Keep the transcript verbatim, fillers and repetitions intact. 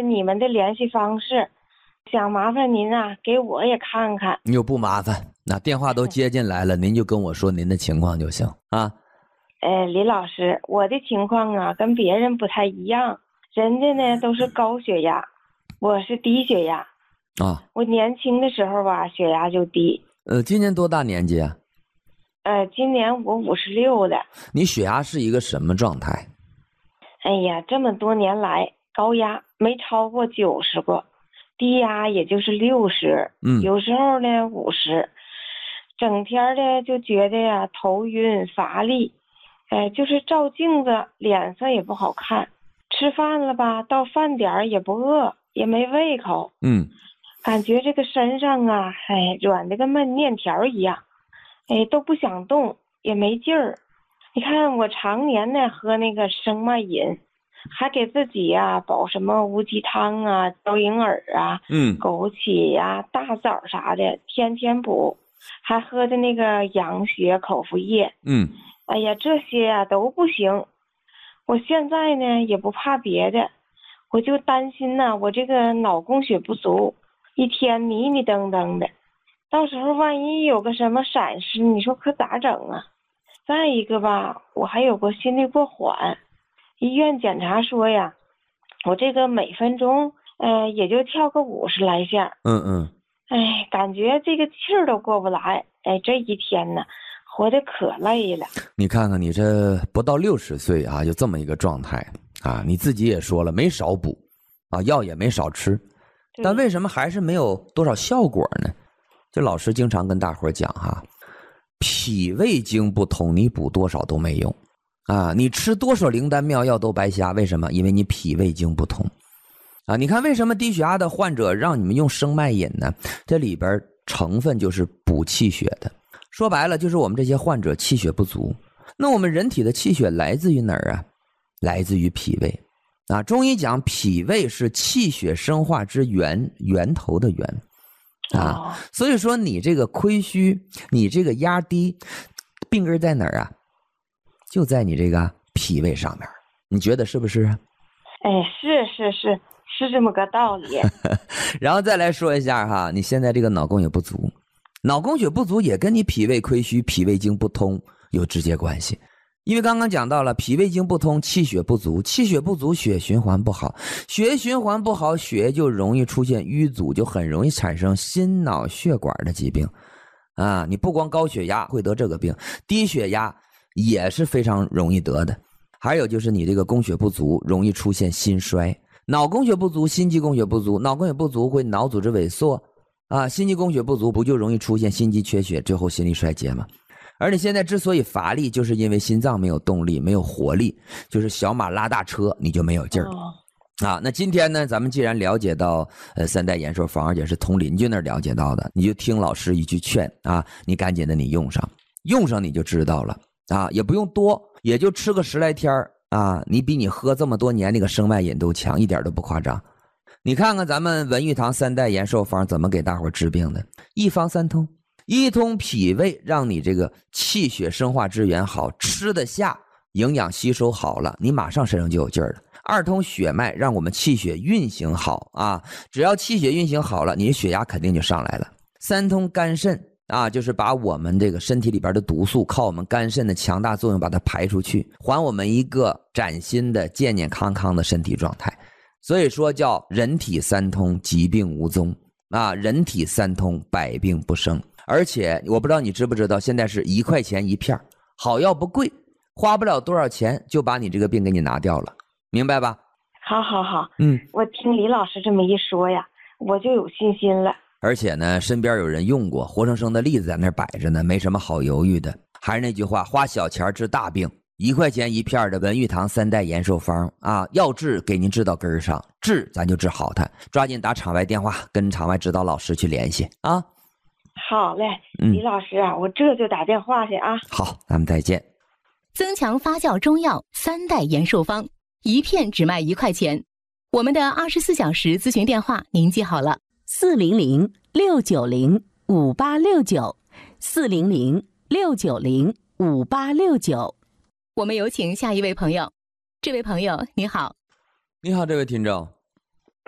的你们的联系方式，想麻烦您啊给我也看看。 你又不麻烦，那电话都接进来了，您就跟我说您的情况就行啊。 呃，李老师，我的情况啊跟别人不太一样，人家呢都是高血压，我是低血压啊。我年轻的时候吧血压就低。 呃，今年多大年纪啊？ 呃，今年我五十六了。 你血压是一个什么状态？ 哎呀，这么多年来高压没超过九十过，低压也就是六十， 嗯， 有时候呢五十，整天的就觉得呀头晕乏力，哎，就是照镜子脸色也不好看，吃饭了吧到饭点也不饿，也没胃口， 嗯， 感觉这个身上啊，哎，软的跟焖面条一样，哎，都不想动，也没劲儿。你看我常年呢喝那个生脉饮，还给自己呀、啊、煲什么乌鸡汤啊、焦银耳啊、 嗯、 枸杞呀、大枣啥的，天天补，还喝的那个养血口服液。 嗯， 哎呀，这些啊都不行。我现在呢也不怕别的，我就担心呢、啊、我这个脑供血不足，一天迷迷瞪瞪的，到时候万一有个什么闪失，你说可咋整啊？再一个吧，我还有个心率过缓，医院检查说呀，我这个每分钟呃也就跳个五十来下。 嗯嗯， 哎，感觉这个气儿都过不来，哎，这一天呢，活得可累了。 你看看你这不到六十岁啊，就这么一个状态啊，你自己也说了，没少补啊，药也没少吃，但为什么还是没有多少效果呢？就老师经常跟大伙讲哈。脾胃经不通，你补多少都没用啊！你吃多少灵丹妙药都白瞎，为什么？因为你脾胃经不通啊！你看为什么低血压的患者让你们用生脉饮呢？这里边成分就是补气血的，说白了就是我们这些患者气血不足。那我们人体的气血来自于哪儿啊？来自于脾胃啊！中医讲脾胃是气血生化之源，源头的源。啊，所以说你这个亏虚，你这个压低，病根在哪儿啊？就在你这个脾胃上面，你觉得是不是？ 哎，是是是是这么个道理。 然后再来说一下哈，你现在这个脑供血不足，脑供血不足也跟你脾胃亏虚、脾胃经不通有直接关系。因为刚刚讲到了脾胃经不通，气血不足，气血不足，血循环不好，血循环不好，血就容易出现淤阻，就很容易产生心脑血管的疾病啊！你不光高血压会得这个病，低血压也是非常容易得的。还有就是你这个供血不足，容易出现心衰。脑供血不足，心肌供血不足，脑供血不足会脑组织萎缩啊，心肌供血不足不就容易出现心肌缺血，最后心力衰竭吗？而你现在之所以乏力，就是因为心脏没有动力，没有活力，就是小马拉大车，你就没有劲儿、哦、啊。那今天呢，咱们既然了解到呃三代延寿方，而且是从邻居那儿了解到的，你就听老师一句劝啊，你赶紧的你用上，用上你就知道了啊，也不用多，也就吃个十来天啊，你比你喝这么多年那个生脉饮都强，一点都不夸张。你看看咱们文玉堂三代延寿方怎么给大伙治病的，一方三通。一通脾胃，让你这个气血生化之源好，吃得下，营养吸收好了，你马上身上就有劲儿了。二通血脉，让我们气血运行好啊，只要气血运行好了，你的血压肯定就上来了。三通肝肾啊，就是把我们这个身体里边的毒素靠我们肝肾的强大作用把它排出去，还我们一个崭新的健健康康的身体状态。所以说叫人体三通，疾病无踪啊，人体三通，百病不生。而且我不知道你知不知道，现在是一块钱一片，好药不贵，花不了多少钱就把你这个病给你拿掉了，明白吧？ 好好好， 嗯， 我听李老师这么一说呀，我就有信心了。 而且呢，身边有人用过，活生生的例子在那摆着呢，没什么好犹豫的。还是那句话，花小钱治大病，一块钱一片的文玉堂三代延寿方啊，要治给您治到根上，治咱就治好它。抓紧打场外电话，跟场外指导老师去联系啊。 好嘞，李老师啊、嗯、我这就打电话去啊。 好，咱们再见。 增强发酵中药三代延寿方，一片只卖一块钱。我们的二十四小时咨询电话您记好了： 四零零六九零五八六九，四零零六九零五八六九。 我们有请下一位朋友。这位朋友你好。 你好，这位听众。